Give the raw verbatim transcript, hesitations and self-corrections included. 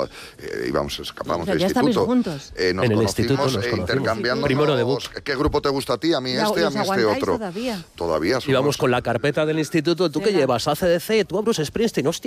eh, íbamos, escapamos O sea, del ya estabais instituto. juntos. Eh, nos En el conocimos, instituto nos eh, conocimos. intercambiando. Primero de book. ¿Qué grupo te gusta a ti? A mí ¿Y este, a os mí este aguantáis otro. todavía? Todavía somos. Íbamos con la carpeta del instituto. ¿Tú qué Tela. llevas? A C D C, tú a Bruce Springsteen, hostia.